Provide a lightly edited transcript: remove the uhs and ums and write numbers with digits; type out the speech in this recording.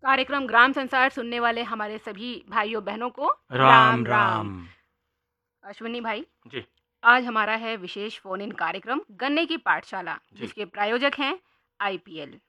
कार्यक्रम ग्राम संसार सुनने वाले हमारे सभी भाइयों बहनों को राम राम। अश्विनी भाई जी आज हमारा है विशेष फोन इन कार्यक्रम गन्ने की पाठशाला, जी। जिसके प्रायोजक हैं IPL।